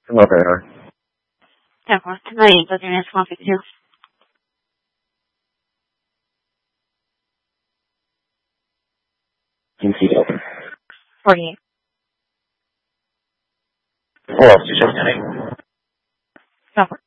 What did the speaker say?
Hello there. Temple, tonight, does your next 152? Indeed open. 48. Hello, 279. Temple.